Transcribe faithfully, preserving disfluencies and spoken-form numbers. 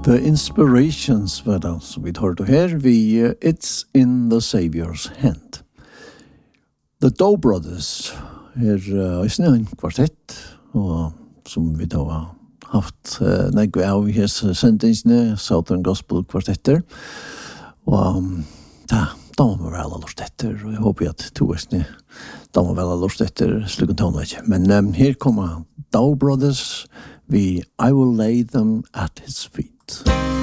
The Inspirations var det som vi tar her vi uh, It's in the Savior's Hand. The Doe Brothers er uh, en kvartett og som vi da har haft uh, negve av i hos sendingsene Southern Gospel kvartetter og um, da, da må vi vel ha lort etter og jeg håper at to høstene da må vi vel ha lort etter slukken tånd ikke men um, her kommer Doe Brothers vi I will lay them at his feet.